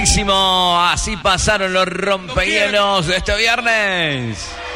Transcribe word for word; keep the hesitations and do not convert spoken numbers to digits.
Buenísimo, así pasaron los rompehielos de este viernes.